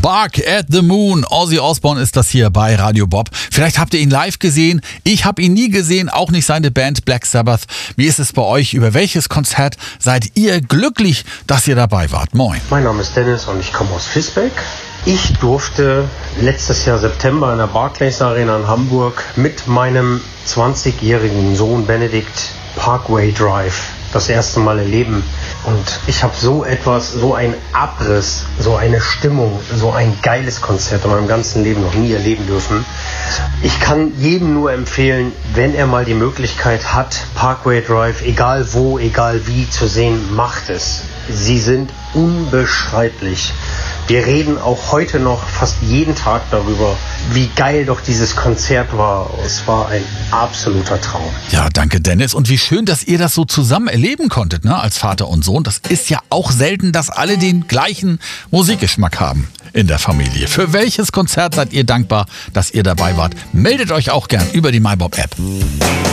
Bark at the Moon. Ozzy Osbourne ist das hier bei Radio Bob. Vielleicht habt ihr ihn live gesehen. Ich habe ihn nie gesehen, auch nicht seine Band Black Sabbath. Wie ist es bei euch? Über welches Konzert seid ihr glücklich, dass ihr dabei wart? Moin. Mein Name ist Dennis und ich komme aus Visbeck. Ich durfte letztes Jahr September in der Barclays Arena in Hamburg mit meinem 20-jährigen Sohn Benedikt Parkway Drive das erste Mal erleben. Und ich habe so einen Abriss, so eine Stimmung, so ein geiles Konzert in meinem ganzen Leben noch nie erleben dürfen. Ich kann jedem nur empfehlen, wenn er mal die Möglichkeit hat, Parkway Drive, egal wo, egal wie, zu sehen, macht es. Sie sind unbeschreiblich. Wir reden auch heute noch fast jeden Tag darüber, wie geil doch dieses Konzert war. Es war ein absoluter Traum. Ja, danke Dennis. Und wie schön, dass ihr das so zusammen erleben konntet, ne? Als Vater und Sohn. Das ist ja auch selten, dass alle den gleichen Musikgeschmack haben in der Familie. Für welches Konzert seid ihr dankbar, dass ihr dabei wart? Meldet euch auch gern über die MyBob-App.